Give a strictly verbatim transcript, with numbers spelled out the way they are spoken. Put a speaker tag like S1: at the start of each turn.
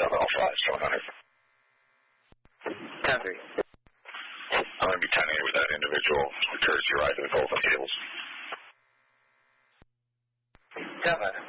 S1: seven oh five, seven hundred.
S2: ten three.
S1: I'm going to be ten eight with that individual. Courtesy ride to the Golden Gables.
S2: ten five.